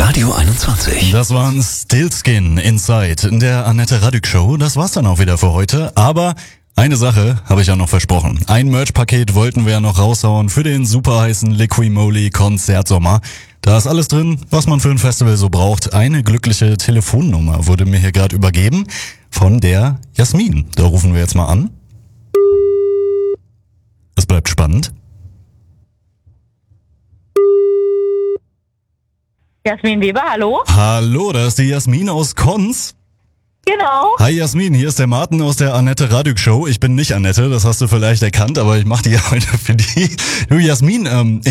Radio 21. Das waren Stillskin Inside in der Annette Radück Show. Das war's dann auch wieder für heute. Aber eine Sache habe ich ja noch versprochen. Ein Merch-Paket wollten wir ja noch raushauen für den super heißen Liqui-Moly Konzertsommer. Da ist alles drin, was man für ein Festival so braucht. Eine glückliche Telefonnummer wurde mir hier gerade übergeben von der Jasmin. Da rufen wir jetzt mal an. Es bleibt spannend. Jasmin Weber, hallo? Hallo, da ist die Jasmin aus Konz. Genau. Hi Jasmin, hier ist der Martin aus der Annette Radück Show. Ich bin nicht Annette, das hast du vielleicht erkannt, aber ich mache die ja heute für die. Du Jasmin,